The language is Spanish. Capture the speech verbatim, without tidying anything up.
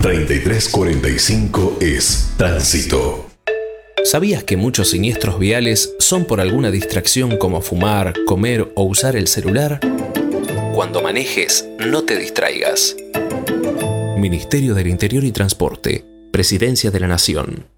treinta y tres cuarenta y cinco es Tránsito. ¿Sabías que muchos siniestros viales son por alguna distracción como fumar, comer o usar el celular? Cuando manejes, no te distraigas. Ministerio del Interior y Transporte, Presidencia de la Nación.